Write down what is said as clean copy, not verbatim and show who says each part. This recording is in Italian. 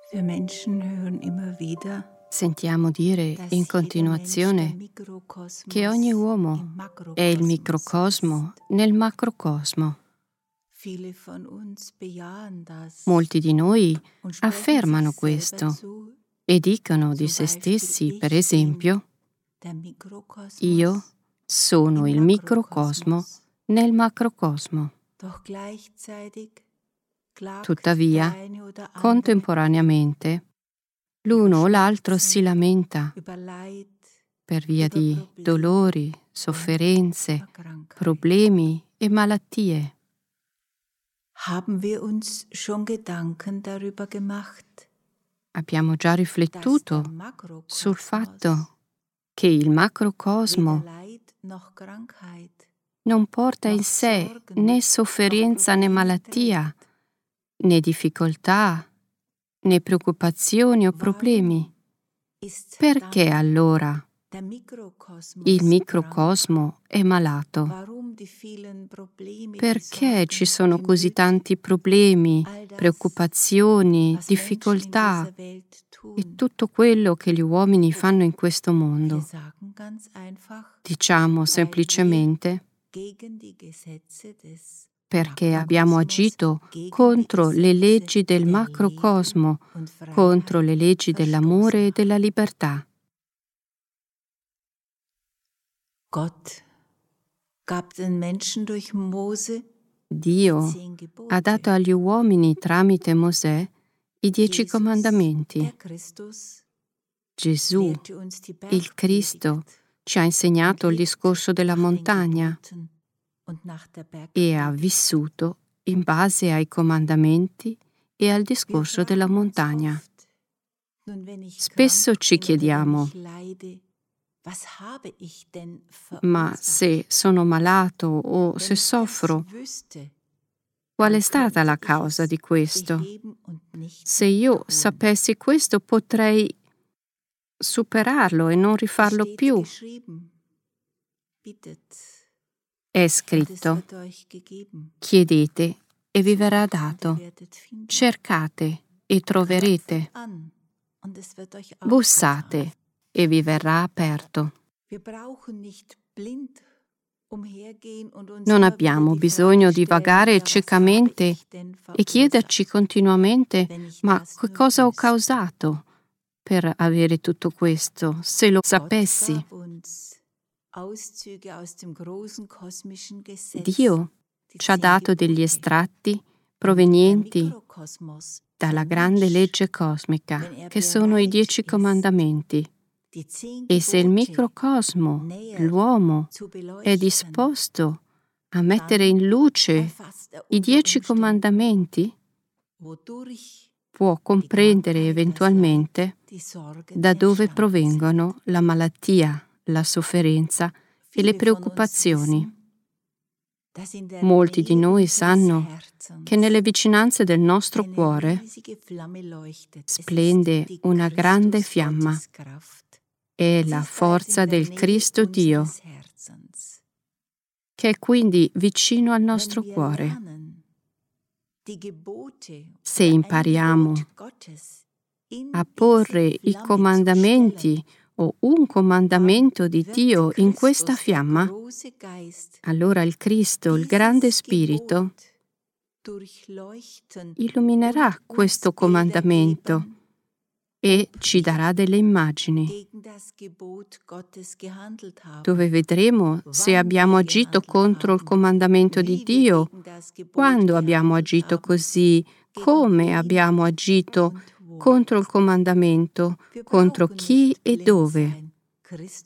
Speaker 1: Wir Menschen hören immer wieder,
Speaker 2: Sentiamo dire
Speaker 1: dass
Speaker 2: in
Speaker 1: jeder Mensch der
Speaker 2: continuazione
Speaker 1: Mikrokosmos
Speaker 2: che ogni
Speaker 1: im
Speaker 2: uomo è il
Speaker 1: Makrokosmos
Speaker 2: microcosmo
Speaker 1: ist.
Speaker 2: nel macrocosmo.
Speaker 1: Viele von uns bejahen das
Speaker 2: Molti di noi
Speaker 1: und sprechen
Speaker 2: affermano
Speaker 1: sich selber
Speaker 2: questo
Speaker 1: zu,
Speaker 2: e dicono di
Speaker 1: zum
Speaker 2: se
Speaker 1: Beispiel
Speaker 2: stessi, per
Speaker 1: ich bin
Speaker 2: esempio,
Speaker 1: der
Speaker 2: io
Speaker 1: Mikrokosmos
Speaker 2: sono
Speaker 1: im
Speaker 2: il microcosmo
Speaker 1: Makrokosmos.
Speaker 2: nel macrocosmo.
Speaker 1: Doch gleichzeitig klagt der
Speaker 2: Tuttavia,
Speaker 1: eine oder andere
Speaker 2: contemporaneamente,
Speaker 1: über
Speaker 2: l'uno o l'altro si
Speaker 1: Schmerzen,
Speaker 2: lamenta
Speaker 1: über Leid,
Speaker 2: per via
Speaker 1: über
Speaker 2: di
Speaker 1: Probleme
Speaker 2: dolori,
Speaker 1: und
Speaker 2: sofferenze,
Speaker 1: über Krankheit.
Speaker 2: problemi e malattie.
Speaker 1: Haben wir uns schon Gedanken darüber gemacht,
Speaker 2: Abbiamo già
Speaker 1: dass der
Speaker 2: riflettuto sul
Speaker 1: Makrokosmos
Speaker 2: fatto che il
Speaker 1: weder
Speaker 2: macrocosmo
Speaker 1: Leid noch Krankheit
Speaker 2: non porta in
Speaker 1: noch
Speaker 2: sé
Speaker 1: Sorgen
Speaker 2: né
Speaker 1: noch
Speaker 2: sofferenza né
Speaker 1: Probleme
Speaker 2: malattia,
Speaker 1: trägt?
Speaker 2: né difficoltà, né preoccupazioni o problemi.
Speaker 1: Warum ist
Speaker 2: Perché
Speaker 1: dann
Speaker 2: allora
Speaker 1: der
Speaker 2: il
Speaker 1: Mikrokosmos krank?
Speaker 2: microcosmo è malato?
Speaker 1: Warum die vielen Probleme, die
Speaker 2: Perché ci
Speaker 1: Sorgen,
Speaker 2: sono
Speaker 1: die
Speaker 2: così
Speaker 1: Nöte,
Speaker 2: tanti problemi,
Speaker 1: all das,
Speaker 2: preoccupazioni,
Speaker 1: was Menschen in
Speaker 2: difficoltà
Speaker 1: dieser Welt
Speaker 2: e
Speaker 1: tun?
Speaker 2: tutto quello che gli uomini fanno in questo
Speaker 1: Wir
Speaker 2: mondo?
Speaker 1: sagen ganz einfach,
Speaker 2: Diciamo
Speaker 1: weil wir
Speaker 2: semplicemente
Speaker 1: gegen die Gesetze des
Speaker 2: perché abbiamo
Speaker 1: Makrokosmos,
Speaker 2: agito
Speaker 1: gegen
Speaker 2: contro
Speaker 1: die
Speaker 2: le
Speaker 1: Gesetze
Speaker 2: leggi del
Speaker 1: der Liebe
Speaker 2: macrocosmo,
Speaker 1: und
Speaker 2: contro le
Speaker 1: Freiheit
Speaker 2: leggi dell'amore
Speaker 1: verstoßen
Speaker 2: e della
Speaker 1: haben.
Speaker 2: libertà.
Speaker 1: Gott gab den Menschen durch Mose die
Speaker 2: Dio
Speaker 1: 10
Speaker 2: ha dato
Speaker 1: Gebote.
Speaker 2: agli uomini tramite Mosè i 10
Speaker 1: Jesus,
Speaker 2: comandamenti.
Speaker 1: der Christus,
Speaker 2: Gesù,
Speaker 1: lehrte uns die
Speaker 2: il Cristo,
Speaker 1: Bergpredigt
Speaker 2: ci ha
Speaker 1: und
Speaker 2: insegnato il
Speaker 1: lebt
Speaker 2: discorso della
Speaker 1: nach den
Speaker 2: montagna
Speaker 1: Geboten und nach der
Speaker 2: e ha
Speaker 1: Bergpredigt.
Speaker 2: vissuto in base ai comandamenti e al
Speaker 1: Wir
Speaker 2: discorso della
Speaker 1: fragen uns
Speaker 2: montagna.
Speaker 1: oft, nun wenn ich
Speaker 2: Spesso
Speaker 1: krank
Speaker 2: ci
Speaker 1: bin oder wenn
Speaker 2: chiediamo,
Speaker 1: ich leide, was habe ich denn
Speaker 2: ma se
Speaker 1: verursacht?
Speaker 2: sono malato o se
Speaker 1: Wenn ich das
Speaker 2: soffro,
Speaker 1: wüsste,
Speaker 2: qual è
Speaker 1: dann
Speaker 2: stata la
Speaker 1: könnte ich
Speaker 2: causa
Speaker 1: es
Speaker 2: di questo?
Speaker 1: beheben und nicht
Speaker 2: Se
Speaker 1: mehr
Speaker 2: io
Speaker 1: tun.
Speaker 2: sapessi questo potrei superarlo e non
Speaker 1: Es
Speaker 2: rifarlo
Speaker 1: steht
Speaker 2: più.
Speaker 1: geschrieben, bittet
Speaker 2: È
Speaker 1: und es
Speaker 2: scritto,
Speaker 1: wird euch gegeben.
Speaker 2: chiedete e vi verrà
Speaker 1: Sucht und ihr
Speaker 2: dato,
Speaker 1: werdet finden.
Speaker 2: cercate e troverete,
Speaker 1: Klopft an und es wird euch
Speaker 2: bussate
Speaker 1: aufgetan.
Speaker 2: e vi verrà aperto.
Speaker 1: Wir brauchen nicht blind umhergehen und uns
Speaker 2: Non
Speaker 1: immer wieder
Speaker 2: abbiamo
Speaker 1: die
Speaker 2: bisogno
Speaker 1: Frage
Speaker 2: di
Speaker 1: stellen,
Speaker 2: vagare
Speaker 1: ja, was habe
Speaker 2: ciecamente
Speaker 1: ich denn
Speaker 2: e chiederci
Speaker 1: verursacht,
Speaker 2: continuamente,
Speaker 1: wenn ich
Speaker 2: ma
Speaker 1: das
Speaker 2: che
Speaker 1: nur
Speaker 2: cosa ho
Speaker 1: wüsste.
Speaker 2: causato per avere tutto questo, se lo
Speaker 1: Gott
Speaker 2: sapessi?
Speaker 1: gab uns Auszüge aus dem großen kosmischen Gesetz,
Speaker 2: Dio
Speaker 1: die
Speaker 2: ci ha
Speaker 1: 10
Speaker 2: dato degli
Speaker 1: Gebote.
Speaker 2: estratti
Speaker 1: Und der
Speaker 2: provenienti
Speaker 1: Mikrokosmos,
Speaker 2: dalla
Speaker 1: der
Speaker 2: grande
Speaker 1: Mensch,
Speaker 2: legge cosmica,
Speaker 1: wenn er
Speaker 2: che sono i
Speaker 1: bereit
Speaker 2: 10
Speaker 1: ist,
Speaker 2: comandamenti.
Speaker 1: die 10
Speaker 2: E se il
Speaker 1: Gebote
Speaker 2: microcosmo,
Speaker 1: näher
Speaker 2: l'uomo,
Speaker 1: zu
Speaker 2: è
Speaker 1: beleuchten,
Speaker 2: disposto a mettere
Speaker 1: dann
Speaker 2: in luce
Speaker 1: erfasst er
Speaker 2: i
Speaker 1: unter
Speaker 2: 10
Speaker 1: Umständen,
Speaker 2: comandamenti,
Speaker 1: wodurch
Speaker 2: può
Speaker 1: die
Speaker 2: comprendere
Speaker 1: Krankheit, das
Speaker 2: eventualmente
Speaker 1: Leid, die Sorgen
Speaker 2: da dove
Speaker 1: entstanden sind.
Speaker 2: provengono la malattia, la sofferenza e le
Speaker 1: Viele von uns
Speaker 2: preoccupazioni.
Speaker 1: wissen, dass in der
Speaker 2: Molti di
Speaker 1: Nähe
Speaker 2: noi
Speaker 1: unseres
Speaker 2: sanno che nelle
Speaker 1: Herzens
Speaker 2: vicinanze del nostro
Speaker 1: eine
Speaker 2: cuore
Speaker 1: riesige Flamme leuchtet. Es ist
Speaker 2: splende
Speaker 1: die
Speaker 2: una grande fiamma.
Speaker 1: Christus-Gotteskraft.
Speaker 2: È
Speaker 1: Sie
Speaker 2: la
Speaker 1: ist bereits
Speaker 2: forza
Speaker 1: in der
Speaker 2: del
Speaker 1: Nähe
Speaker 2: Cristo Dio,
Speaker 1: unseres Herzens.
Speaker 2: che è quindi vicino al nostro
Speaker 1: Wenn wir
Speaker 2: cuore.
Speaker 1: lernen, die Gebote
Speaker 2: Se
Speaker 1: oder ein
Speaker 2: impariamo
Speaker 1: Gebot Gottes in
Speaker 2: a
Speaker 1: diese
Speaker 2: porre i
Speaker 1: Flamme zu
Speaker 2: comandamenti
Speaker 1: stellen,
Speaker 2: o un comandamento di
Speaker 1: wird
Speaker 2: Dio in questa
Speaker 1: Christus, der
Speaker 2: fiamma,
Speaker 1: große Geist,
Speaker 2: allora il Cristo, il grande
Speaker 1: dieses
Speaker 2: Spirito,
Speaker 1: Gebot durchleuchten
Speaker 2: illuminerà
Speaker 1: und
Speaker 2: questo
Speaker 1: uns Bilder
Speaker 2: comandamento
Speaker 1: geben,
Speaker 2: e
Speaker 1: ob
Speaker 2: ci
Speaker 1: wir
Speaker 2: darà delle immagini
Speaker 1: gegen das Gebot Gottes gehandelt
Speaker 2: dove
Speaker 1: haben,
Speaker 2: vedremo se
Speaker 1: wann
Speaker 2: abbiamo
Speaker 1: wir
Speaker 2: agito
Speaker 1: gehandelt
Speaker 2: contro il
Speaker 1: haben,
Speaker 2: comandamento di
Speaker 1: wie wir
Speaker 2: Dio,
Speaker 1: gegen das Gebot
Speaker 2: quando abbiamo
Speaker 1: gehandelt
Speaker 2: agito
Speaker 1: haben,
Speaker 2: così,
Speaker 1: gegen
Speaker 2: come
Speaker 1: wen
Speaker 2: abbiamo agito
Speaker 1: und wo.
Speaker 2: contro il comandamento,
Speaker 1: Wir
Speaker 2: contro
Speaker 1: brauchen
Speaker 2: chi
Speaker 1: nicht
Speaker 2: e
Speaker 1: blind
Speaker 2: dove.
Speaker 1: sein. Christus